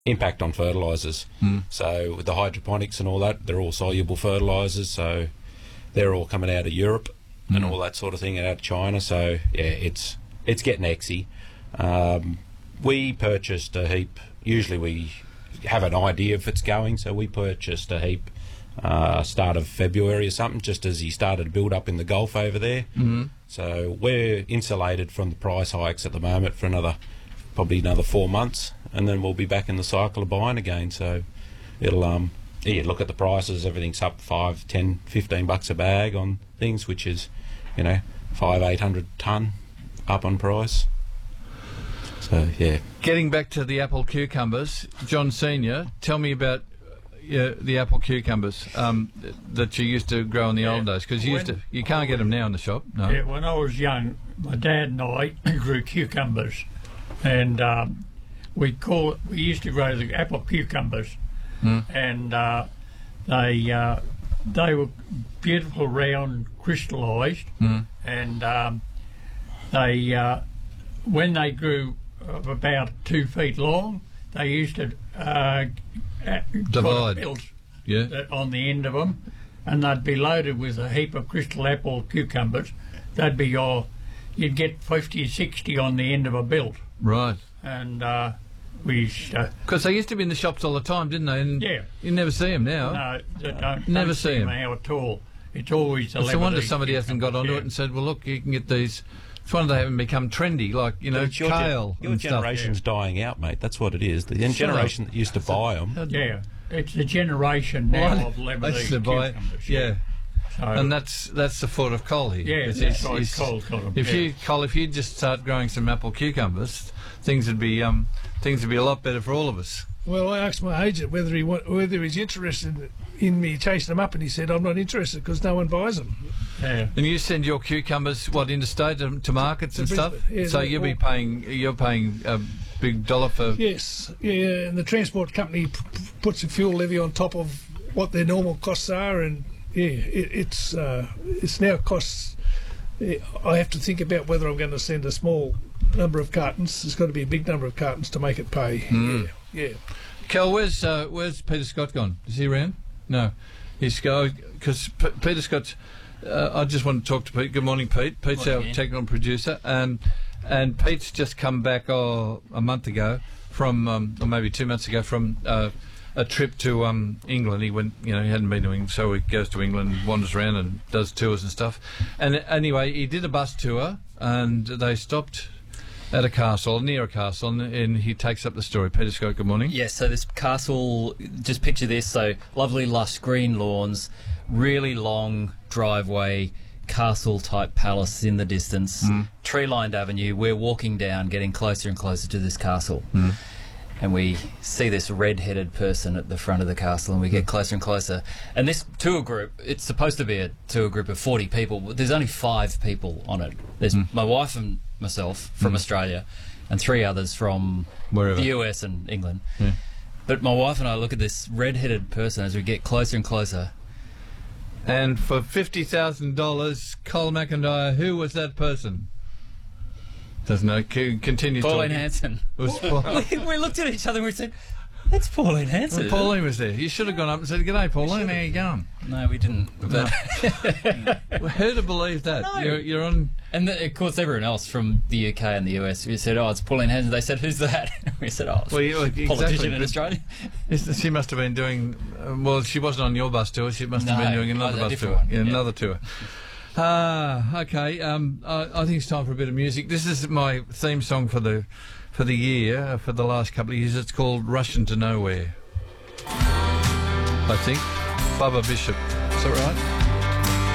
impact on fertilisers. So with the hydroponics and all that, they're all soluble fertilisers, so they're all coming out of Europe and all that sort of thing, out of China. So yeah, it's getting exy. We purchased a heap. Usually we have an idea if it's going, so we purchased a heap start of February or something, just as he started to build up in the Gulf over there. So we're insulated from the price hikes at the moment for probably another 4 months, and then we'll be back in the cycle of buying again. So it'll you look at the prices, everything's up $5, $10, $15 a bag on things, which is, you know, 500-800 tonne up on price. So yeah. Getting back to the apple cucumbers, John Senior, tell me about the apple cucumbers that you used to grow in the old days, because you can't get them now in the shop. No. Yeah, when I was young, my dad and I grew cucumbers, and we used to grow the apple cucumbers, and they were beautiful, round, crystallised, and they when they grew about 2 feet long, they used to divide build on the end of them, and they'd be loaded with a heap of crystal apple cucumbers. They'd be you'd get 50 or 60 on the end of a bilt. Right. And we used to... Because they used to be in the shops all the time, didn't they? And yeah. You never see them now. No, don't see them now at all. It's always... It's a wonder somebody hasn't got onto it and said, well, look, you can get these... It's one they haven't become trendy, like, you know, kale. Your generation's dying out, mate. That's what it is. The generation that used to buy them. Yeah, it's the generation now of Lebanese cucumbers. Yeah. So, and that's the foot of Col here. Yeah, that's right. Col's got them. If you just start growing some apple cucumbers, things would be a lot better for all of us. Well, I asked my agent whether he's interested in me chasing them up, and he said I'm not interested because no one buys them. Yeah. And you send your cucumbers interstate to markets and stuff. Yeah, so you're paying a big dollar for. Yes, yeah, and the transport company puts a fuel levy on top of what their normal costs are, and yeah, it's now costs. I have to think about whether I'm going to send a small number of cartons. There's got to be a big number of cartons to make it pay. Yeah. Kel, where's Peter Scott gone? Is he around? No, he's going because Peter Scott's. I just want to talk to Pete. Good morning, Pete. Pete's our technical producer, and Pete's just come back a month ago from, or maybe 2 months ago, from a trip to England. He went, he hadn't been to England, so he goes to England, wanders around and does tours and stuff. And anyway, he did a bus tour, and they stopped at a castle, near a castle, and he takes up the story. Peter Scott, good morning. Yes, so this castle, just picture this, so lovely lush green lawns, really long driveway, castle-type palace in the distance, tree-lined avenue. We're walking down, getting closer and closer to this castle. And we see this red-headed person at the front of the castle, and we get closer and closer. And this tour group, it's supposed to be a tour group of 40 people, but there's only 5 people on it. There's my wife and myself from Australia, and 3 others from wherever, the US and England. But my wife and I look at this red-headed person as we get closer and closer. And for $50,000, Col McIntyre, who was that person? Doesn't know. Continues Pauline talking. Hanson. We looked at each other and we said, that's Pauline Hanson. Well, Pauline was there. You should have gone up and said, "G'day, Pauline. How you going?" No, we didn't. But well, who to believe that? No. You're on. And of course, everyone else from the UK and the US, we said, "Oh, it's Pauline Hanson." They said, "Who's that?" We said, "Oh, it's a politician in Australia." She must have been doing. Well, she wasn't on your bus tour. She must have been doing another bus tour. One. Yeah, another tour. Okay. I think it's time for a bit of music. This is my theme song for the year, for the last couple of years. It's called "Russian to Nowhere." I think Bubba Bishop. Is that right?